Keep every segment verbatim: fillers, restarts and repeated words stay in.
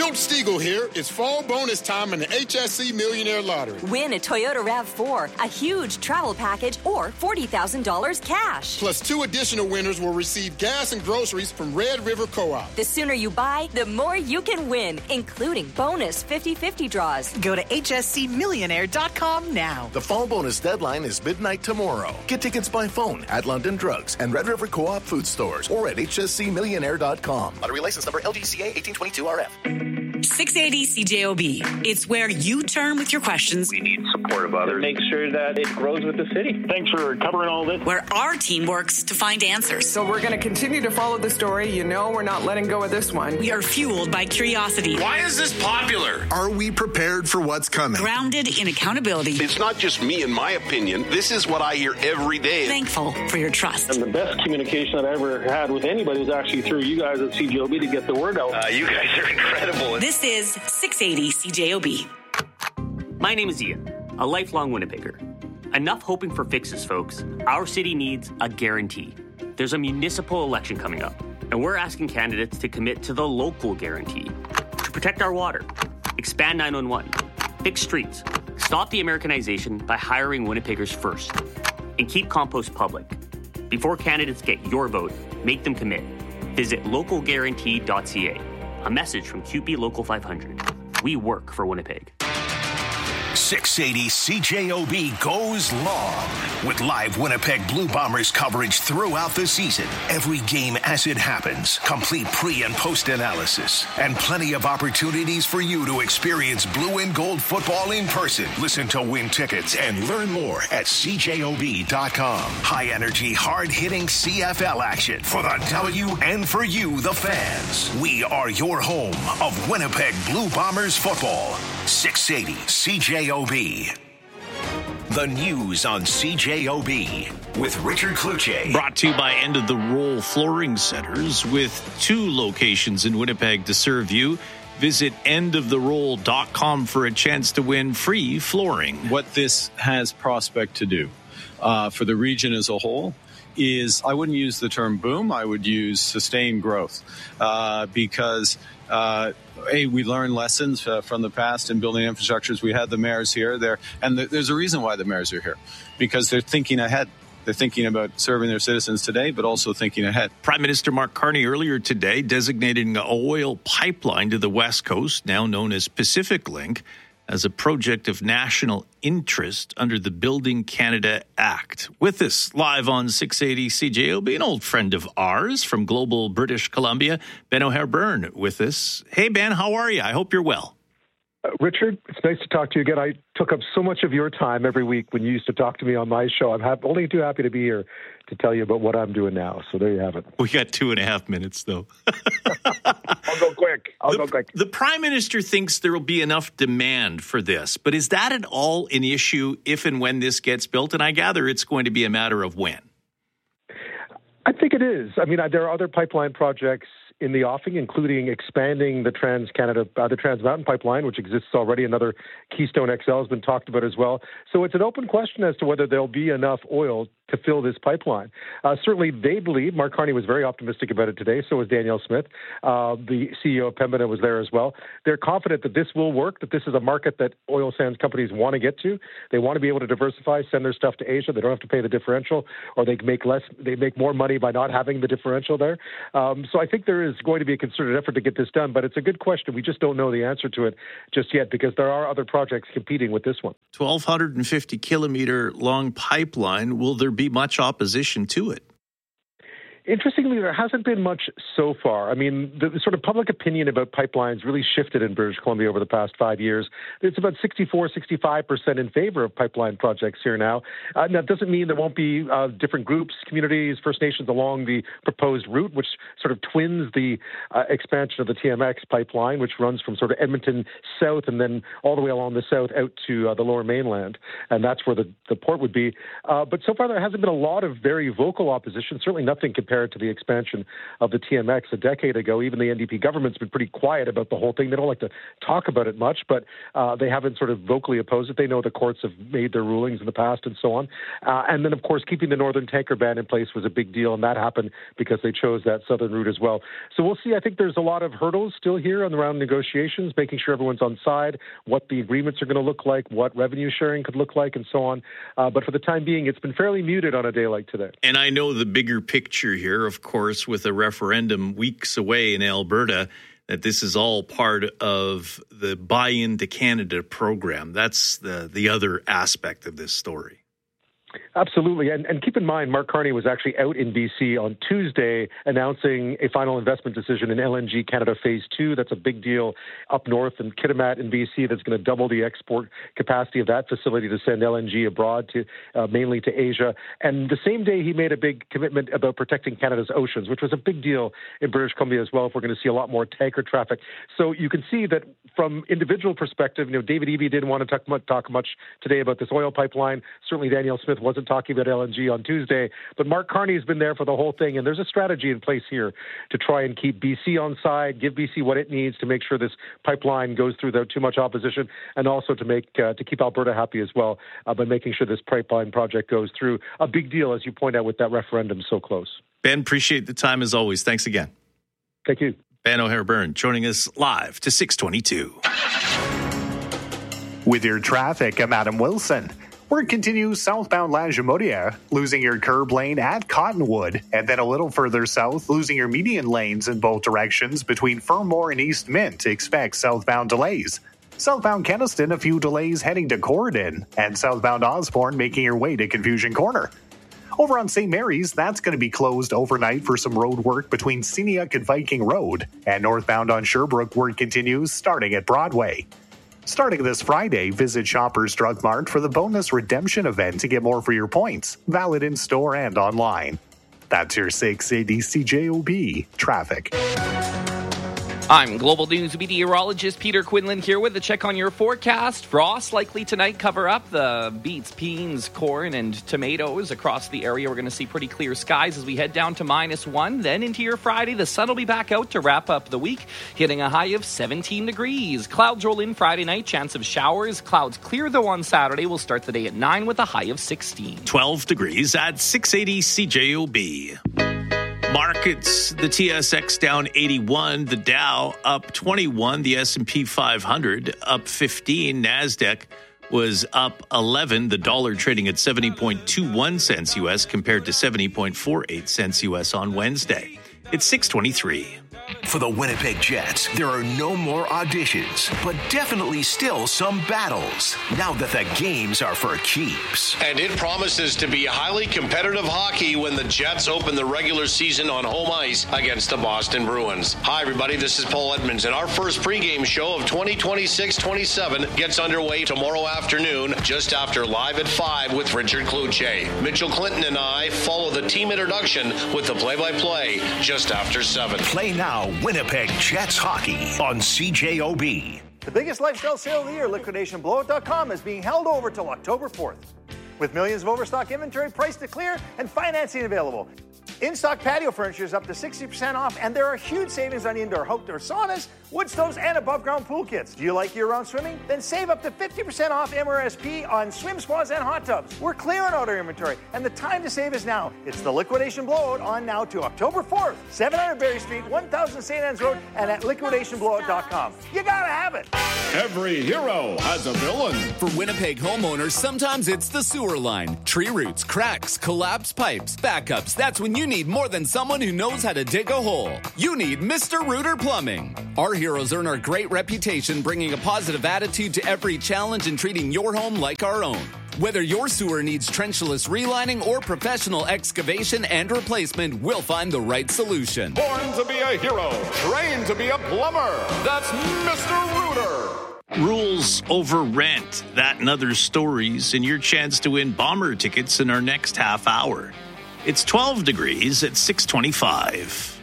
Milt Stiegel here. It's fall bonus time in the H S C Millionaire Lottery. Win a Toyota RAV four, a huge travel package, or forty thousand dollars cash. Plus, two additional winners will receive gas and groceries from Red River Co-op. The sooner you buy, the more you can win, including bonus fifty-fifty draws. Go to H S C millionaire dot com now. The fall bonus deadline is midnight tomorrow. Get tickets by phone at London Drugs and Red River Co-op food stores or at H S C millionaire dot com. Lottery license number L G C A eighteen twenty-two R F. six eighty C J O B. It's where you turn with your questions. We need support of others. Make sure that it grows with the city. Thanks for covering all this. Where our team works to find answers. So we're going to continue to follow the story. You know we're not letting go of this one. We are fueled by curiosity. Why is this popular? Are we prepared for what's coming? Grounded in accountability. It's not just me and my opinion. This is what I hear every day. Thankful for your trust. And the best communication that I ever had with anybody was actually through you guys at C J O B to get the word out. Uh, you guys are incredible. This is six eighty C J O B. My name is Ian, a lifelong Winnipegger. Enough hoping for fixes, folks. Our city needs a guarantee. There's a municipal election coming up, and we're asking candidates to commit to the local guarantee. To protect our water, expand nine one one, fix streets, stop the Americanization by hiring Winnipeggers first, and keep compost public. Before candidates get your vote, make them commit. Visit local guarantee dot c a. A message from Q P Local five hundred. We work for Winnipeg. six eighty C J O B goes long with live Winnipeg Blue Bombers coverage throughout the season. Every game as it happens, complete pre- and post-analysis, and plenty of opportunities for you to experience blue and gold football in person. Listen to win tickets and learn more at C J O B dot com. High-energy, hard-hitting C F L action for the W and for you, the fans. We are your home of Winnipeg Blue Bombers football. six eighty C J O B. The news on C J O B with Richard Kluche. Brought to you by End of the Roll Flooring Centers with two locations in Winnipeg to serve you. Visit end of the roll dot com for a chance to win free flooring. What this has prospect to do uh, for the region as a whole is, I wouldn't use the term boom, I would use sustained growth uh, because uh, A, we learn lessons uh, from the past in building infrastructures. We had the mayors here, there, and th- there's a reason why the mayors are here, because they're thinking ahead. They're thinking about serving their citizens today, but also thinking ahead. Prime Minister Mark Carney earlier today designating an oil pipeline to the West Coast, now known as Pacific Link, as a project of national interest under the Building Canada Act. With us live on six eighty C J O B, an old friend of ours from global British Columbia, Ben O'Hare-Byrne with us. Hey, Ben, how are you? I hope you're well. Uh, Richard, it's nice to talk to you again. I took up so much of your time every week when you used to talk to me on my show. I'm ha- only too happy to be here to tell you about what I'm doing now. So there you have it. We got two and a half minutes, though. I'll go quick. I'll the, go quick. The Prime Minister thinks there will be enough demand for this. But is that at all an issue if and when this gets built? And I gather it's going to be a matter of when. I think it is. I mean, there are other pipeline projects in the offing, including expanding the Trans-Canada, uh, the Trans Mountain Pipeline, which exists already. Another Keystone X L has been talked about as well. So it's an open question as to whether there'll be enough oil to fill this pipeline. Uh, certainly, they believe. Mark Carney was very optimistic about it today. So was Danielle Smith. Uh, the C E O of Pembina was there as well. They're confident that this will work, that this is a market that oil sands companies want to get to. They want to be able to diversify, send their stuff to Asia. They don't have to pay the differential, or they make less. They make more money by not having the differential there. Um, so I think there is going to be a concerted effort to get this done. But it's a good question. We just don't know the answer to it just yet, because there are other projects competing with this one. twelve fifty kilometer long pipeline. Will there be much opposition to it? Interestingly, there hasn't been much so far. I mean, the, the sort of public opinion about pipelines really shifted in British Columbia over the past five years. It's about sixty-four, sixty-five percent in favor of pipeline projects here now. Uh, now, that doesn't mean there won't be uh, different groups, communities, First Nations along the proposed route, which sort of twins the uh, expansion of the T M X pipeline, which runs from sort of Edmonton south and then all the way along the south out to uh, the Lower Mainland. And that's where the, the port would be. Uh, but so far, there hasn't been a lot of very vocal opposition, certainly nothing compared compared to the expansion of the T M X a decade ago. Even the N D P government's been pretty quiet about the whole thing. They don't like to talk about it much, but uh, they haven't sort of vocally opposed it. They know the courts have made their rulings in the past and so on. Uh, and then, of course, keeping the northern tanker ban in place was a big deal, and that happened because they chose that southern route as well. So we'll see. I think there's a lot of hurdles still here on the round of negotiations, making sure everyone's on side, what the agreements are going to look like, what revenue sharing could look like, and so on. Uh, but for the time being, it's been fairly muted on a day like today. And I know the bigger picture here, of course, with a referendum weeks away in Alberta, that this is all part of the Buy Into Canada program. That's the, the other aspect of this story. Absolutely. And, and keep in mind, Mark Carney was actually out in B C on Tuesday announcing a final investment decision in L N G Canada Phase two. That's a big deal up north in Kitimat in B C. That's going to double the export capacity of that facility to send L N G abroad, to uh, mainly to Asia. And the same day, he made a big commitment about protecting Canada's oceans, which was a big deal in British Columbia as well, if we're going to see a lot more tanker traffic. So you can see that from individual perspective, you know, David Eby didn't want to talk much, talk much today about this oil pipeline. Certainly Danielle Smith wasn't talking about L N G on Tuesday, but Mark Carney has been there for the whole thing, and there's a strategy in place here to try and keep B C on side, give B C what it needs to make sure this pipeline goes through without too much opposition, and also to make uh, to keep Alberta happy as well uh, by making sure this pipeline project goes through. A big deal, as you point out, with that referendum so close. Ben, appreciate the time as always. Thanks again. Thank you. Ben O'Hare-Byrne joining us live to six twenty-two. With your traffic, I'm Adam Wilson. Work continues southbound La Jamodière, losing your curb lane at Cottonwood, and then a little further south, losing your median lanes in both directions between Fermor and East Mint. Expect southbound delays. Southbound Keniston, a few delays heading to Corridon, and southbound Osborne making your way to Confusion Corner. Over on Saint Mary's, that's going to be closed overnight for some road work between Siniak and Viking Road, and northbound on Sherbrooke, work continues starting at Broadway. Starting this Friday, visit Shoppers Drug Mart for the bonus redemption event to get more for your points, valid in store and online. That's your six eighty C J O B traffic. I'm Global News meteorologist Peter Quinlan here with a check on your forecast. Frost likely tonight cover up the beets, beans, corn, and tomatoes across the area. We're going to see pretty clear skies as we head down to minus one. Then into your Friday, the sun will be back out to wrap up the week, hitting a high of seventeen degrees. Clouds roll in Friday night, chance of showers. Clouds clear though on Saturday. We'll start the day at nine with a high of sixteen. twelve degrees at six eighty C J O B. Markets, the T S X down eighty-one, the Dow up twenty-one, the S and P five hundred up fifteen, NASDAQ was up eleven, the dollar trading at seventy point two one cents U S compared to seventy point four eight cents U S on Wednesday. It's six twenty-three. For the Winnipeg Jets, there are no more auditions, but definitely still some battles, now that the games are for keeps. And it promises to be highly competitive hockey when the Jets open the regular season on home ice against the Boston Bruins. Hi, everybody, this is Paul Edmonds, and our first pregame show of twenty twenty-six twenty-seven gets underway tomorrow afternoon, just after Live at five with Richard Kluche. Mitchell Clinton and I follow the team introduction with the play-by-play just after seven. Play now, Winnipeg Jets hockey on C J O B. The biggest lifestyle sale of the year, liquidation blowout dot com, is being held over till October fourth. With millions of overstock inventory priced to clear and financing available. In-stock patio furniture is up to sixty percent off, and there are huge savings on indoor outdoor saunas, wood stoves, and above-ground pool kits. Do you like year-round swimming? Then save up to fifty percent off M R S P on swim spas and hot tubs. We're clearing out our inventory, and the time to save is now. It's the liquidation blowout on now to October fourth. seven hundred Berry Street, one thousand Saint Anne's Road, and at liquidation blowout dot com. You gotta have it. Every hero has a villain. For Winnipeg homeowners, sometimes it's the sewer line. Tree roots, cracks, collapsed pipes, backups. That's when you need more than someone who knows how to dig a hole. You need Mister Rooter Plumbing. Our heroes earn our great reputation, bringing a positive attitude to every challenge and treating your home like our own. Whether your sewer needs trenchless relining or professional excavation and replacement, we'll find the right solution. Born to be a hero, trained to be a plumber. That's Mister Rooter. Rules over rent, that and other stories, and your chance to win Bomber tickets in our next half hour. It's twelve degrees at six twenty-five.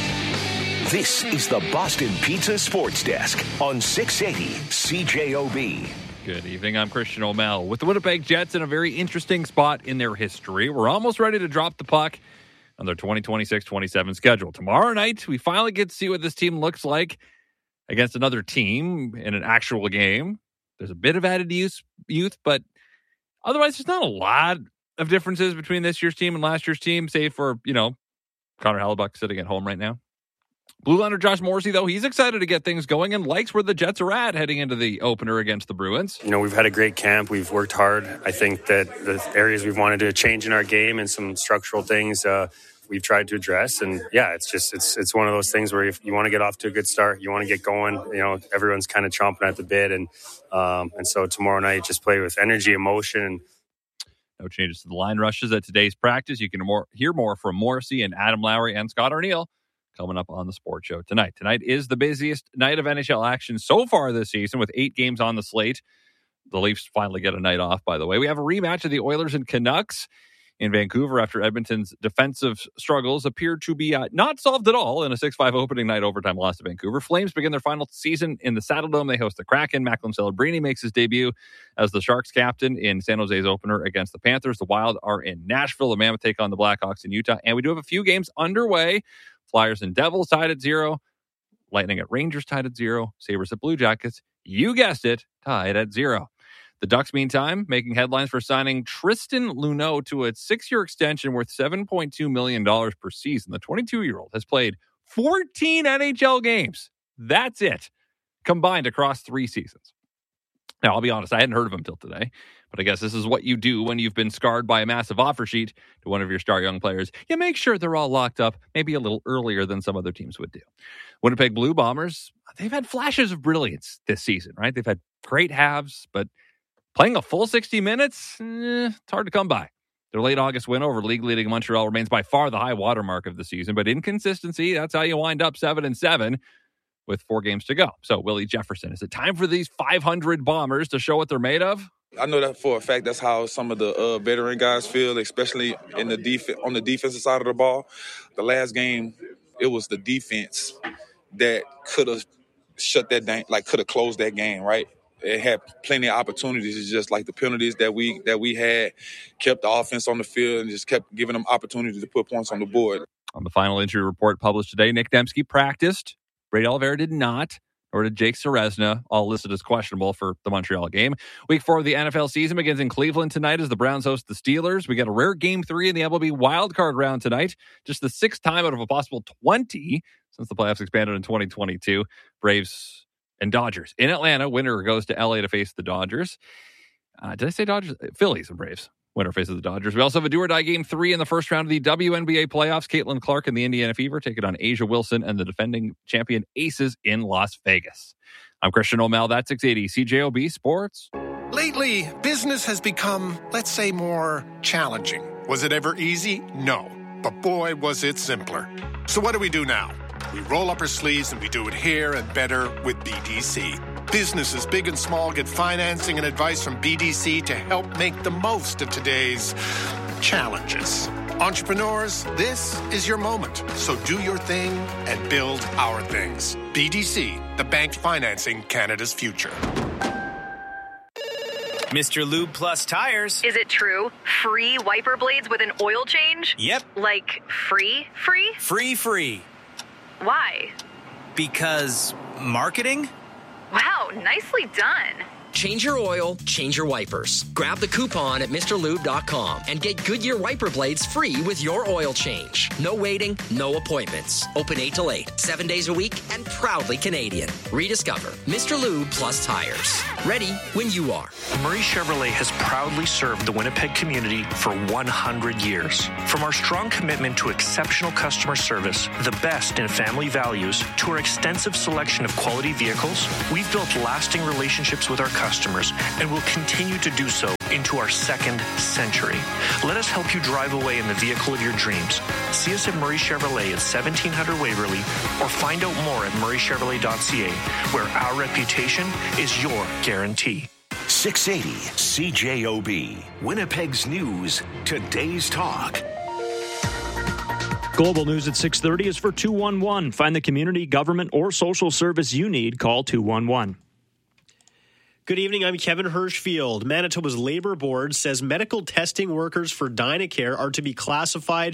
This is the Boston Pizza Sports Desk on six eighty C J O B. Good evening, I'm Christian O'Mell. With the Winnipeg Jets in a very interesting spot in their history, we're almost ready to drop the puck on their twenty twenty-six twenty-seven schedule. Tomorrow night, we finally get to see what this team looks like against another team in an actual game. There's a bit of added youth, youth, but otherwise there's not a lot of differences between this year's team and last year's team, save for, you know, Connor Hellebuck sitting at home right now. Blue Liner Josh Morrissey, though, he's excited to get things going and likes where the Jets are at heading into the opener against the Bruins. You know, we've had a great camp. We've worked hard. I think that the areas we've wanted to change in our game and some structural things uh, we've tried to address. And, yeah, it's just it's it's one of those things where if you want to get off to a good start, you want to get going, you know, everyone's kind of chomping at the bit. And, um, and so tomorrow night, just play with energy, emotion. No changes to the line rushes at today's practice. You can more, hear more from Morrissey and Adam Lowry and Scott Arniel coming up on the Sports Show tonight. Tonight is the busiest night of N H L action so far this season with eight games on the slate. The Leafs finally get a night off, by the way. We have a rematch of the Oilers and Canucks in Vancouver after Edmonton's defensive struggles appeared to be uh, not solved at all in a six five opening night overtime loss to Vancouver. Flames begin their final season in the Saddledome. They host the Kraken. Macklin Celebrini makes his debut as the Sharks captain in San Jose's opener against the Panthers. The Wild are in Nashville. The Mammoth take on the Blackhawks in Utah. And we do have a few games underway. Flyers and Devils tied at zero. Lightning at Rangers tied at zero. Sabres at Blue Jackets, you guessed it, tied at zero. The Ducks, meantime, making headlines for signing Tristan Luneau to a six-year extension worth seven point two million dollars per season. The twenty-two-year-old has played fourteen N H L games. That's it, combined across three seasons. Now, I'll be honest, I hadn't heard of him till today, but I guess this is what you do when you've been scarred by a massive offer sheet to one of your star young players. You make sure they're all locked up, maybe a little earlier than some other teams would do. Winnipeg Blue Bombers, they've had flashes of brilliance this season, right? They've had great halves, but playing a full sixty minutes, eh, it's hard to come by. Their late August win over league-leading Montreal remains by far the high watermark of the season, but inconsistency, that's how you wind up seven and seven. With four games to go. So, Willie Jefferson, is it time for these five hundred Bombers to show what they're made of? I know that for a fact. That's how some of the uh, veteran guys feel, especially in the def- on the defensive side of the ball. The last game, it was the defense that could have shut that down, like could have closed that game, right? It had plenty of opportunities. It's just like the penalties that we that we had kept the offense on the field and just kept giving them opportunity to put points on the board. On the final injury report published today, Nick Dembski practiced. Brady Oliveira did not, or did Jake Ceresna, all listed as questionable for the Montreal game. Week four of the N F L season begins in Cleveland tonight as the Browns host the Steelers. We got a rare game three in the M L B wildcard round tonight. Just the sixth time out of a possible twenty since the playoffs expanded in twenty twenty-two. Braves and Dodgers. In Atlanta, winner goes to L A to face the Dodgers. Uh, did I say Dodgers? Phillies and Braves. Winner faces the Dodgers. We also have a do-or-die game three in the first round of the W N B A playoffs. Caitlin Clark and the Indiana Fever take it on Asia Wilson and the defending champion Aces in Las Vegas. I'm Christian O'Mel. That's six eighty C J O B Sports. Lately, business has become, let's say, more challenging. Was it ever easy? No. But boy, was it simpler. So what do we do now? We roll up our sleeves and we do it here and better with B D C. Businesses big and small get financing and advice from B D C to help make the most of today's challenges. Entrepreneurs, this is your moment. So do your thing and build our things. B D C, the bank financing Canada's future. Mister Lube Plus Tires. Is it true? Free wiper blades with an oil change? Yep. Like free, free? Free, free. Why? Because marketing? Wow, nicely done. Change your oil, change your wipers. Grab the coupon at Mister Lube dot com and get Goodyear wiper blades free with your oil change. No waiting, no appointments. Open eight till eight, seven days a week, and proudly Canadian. Rediscover Mister Lube Plus Tires. Ready when you are. Murray Chevrolet has proudly served the Winnipeg community for one hundred years. From our strong commitment to exceptional customer service, the best in family values, to our extensive selection of quality vehicles, we've built lasting relationships with our customers and will continue to do so into our second century. Let us help you drive away in the vehicle of your dreams. See us at Murray Chevrolet at seventeen hundred Waverly or find out more at murray chevrolet dot c a, where our reputation is your guarantee. six eighty C J O B, Winnipeg's news, today's talk. Global News at six thirty is for two one one. Find the community, government, or social service you need. Call two one one. Good evening, I'm Kevin Hirschfield. Manitoba's Labour Board says medical testing workers for Dynacare are to be classified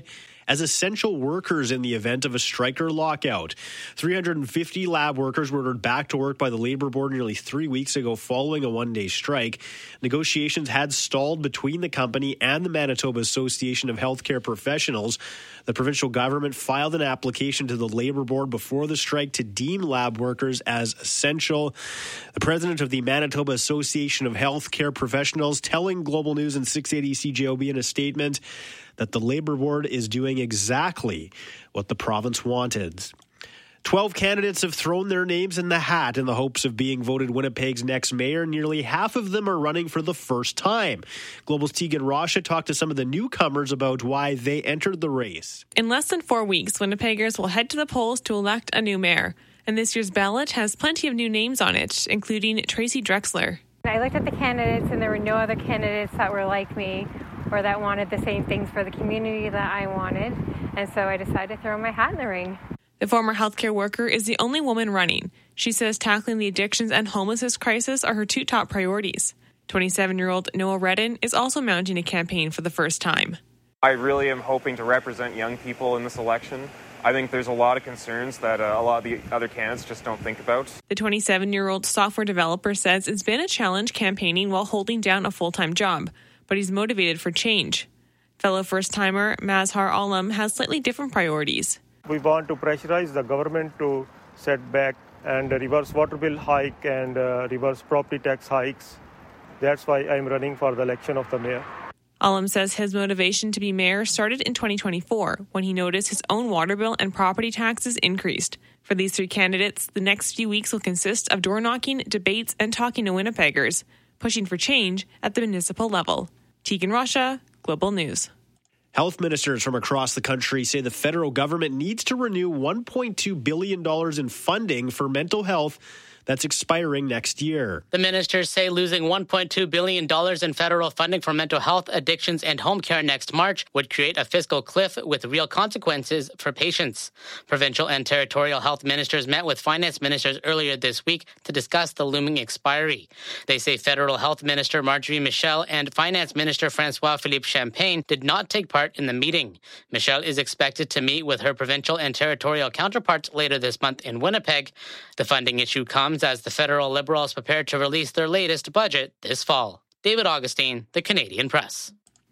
as essential workers in the event of a strike or lockout. three hundred fifty lab workers were ordered back to work by the Labour Board nearly three weeks ago following a one-day strike. Negotiations had stalled between the company and the Manitoba Association of Healthcare Professionals. The provincial government filed an application to the Labour Board before the strike to deem lab workers as essential. The president of the Manitoba Association of Healthcare Professionals telling Global News and six eighty C J O B in a statement that the Labour Board is doing exactly what the province wanted. Twelve candidates have thrown their names in the hat in the hopes of being voted Winnipeg's next mayor. Nearly half of them are running for the first time. Global's Tegan Rasha talked to some of the newcomers about why they entered the race. In less than four weeks, Winnipeggers will head to the polls to elect a new mayor. And this year's ballot has plenty of new names on it, including Tracy Drexler. I looked at the candidates, and there were no other candidates that were like me or that wanted the same things for the community that I wanted. And so I decided to throw my hat in the ring. The former healthcare worker is the only woman running. She says tackling the addictions and homelessness crisis are her two top priorities. twenty-seven-year-old Noah Redden is also mounting a campaign for the first time. I really am hoping to represent young people in this election. I think there's a lot of concerns that uh, a lot of the other candidates just don't think about. The twenty-seven-year-old software developer says it's been a challenge campaigning while holding down a full-time job, but he's motivated for change. Fellow first-timer Mazhar Alam has slightly different priorities. We want to pressurize the government to set back and reverse water bill hike and uh, reverse property tax hikes. That's why I'm running for the election of the mayor. Alam says his motivation to be mayor started in twenty twenty-four when he noticed his own water bill and property taxes increased. For these three candidates, the next few weeks will consist of door-knocking, debates, and talking to Winnipeggers, pushing for change at the municipal level. Tegan Rasha, Global News. Health ministers from across the country say the federal government needs to renew one point two billion dollars in funding for mental health that's expiring next year. The ministers say losing one point two billion dollars in federal funding for mental health, addictions, and home care next March would create a fiscal cliff with real consequences for patients. Provincial and territorial health ministers met with finance ministers earlier this week to discuss the looming expiry. They say federal health minister Marjorie Michel and finance minister François-Philippe Champagne did not take part in the meeting. Michel is expected to meet with her provincial and territorial counterparts later this month in Winnipeg. The funding issue comes as the federal Liberals prepare to release their latest budget this fall. David Augustine, The Canadian Press.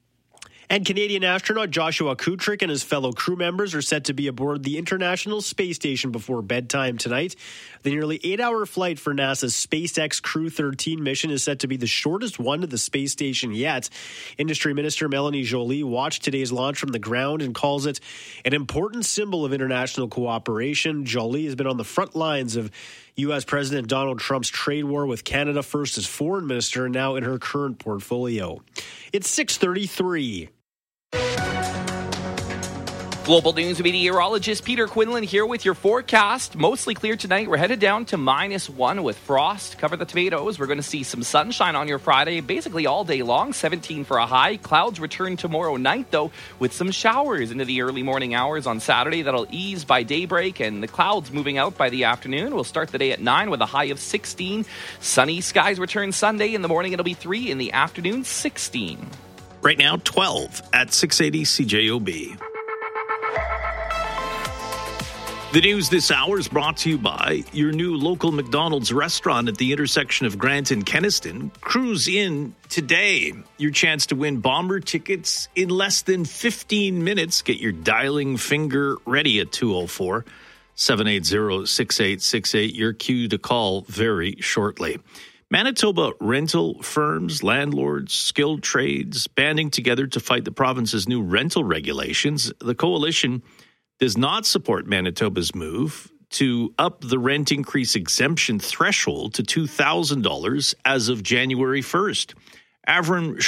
And Canadian astronaut Joshua Kutrick and his fellow crew members are set to be aboard the International Space Station before bedtime tonight. The nearly eight-hour flight for NASA's SpaceX Crew thirteen mission is set to be the shortest one to the space station yet. Industry Minister Melanie Joly watched today's launch from the ground and calls it an important symbol of international cooperation. Joly has been on the front lines of U S President Donald Trump's trade war with Canada, first as foreign minister, now in her current portfolio. It's six thirty-three. Global News meteorologist Peter Quinlan here with your forecast. Mostly clear tonight. We're headed down to minus one with frost. Cover the tomatoes. We're going to see some sunshine on your Friday, basically all day long. seventeen for a high. Clouds return tomorrow night, though, with some showers into the early morning hours on Saturday. That'll ease by daybreak, and the clouds moving out by the afternoon. We'll start the day at nine with a high of sixteen. Sunny skies return Sunday. In the morning, it'll be three. In the afternoon, sixteen. Right now, twelve at six eighty C J O B. The news this hour is brought to you by your new local McDonald's restaurant at the intersection of Grant and Kenniston. Cruise in today. Your chance to win Bomber tickets in less than fifteen minutes. Get your dialing finger ready at two oh four, seven eight zero, six eight six eight. Your cue to call very shortly. Manitoba rental firms, landlords, skilled trades banding together to fight the province's new rental regulations. The coalition does not support Manitoba's move to up the rent increase exemption threshold to two thousand dollars as of January first. Avram